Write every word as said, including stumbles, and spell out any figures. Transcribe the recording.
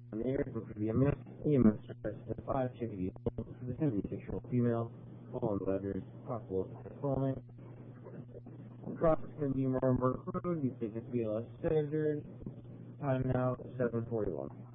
on the air, which would be a male, E M S stress five, should be this can be sexual female, fallen letters, possible falling. Cross is going to be more and more crude, you think it's B L S standard. Time now, seven forty-one.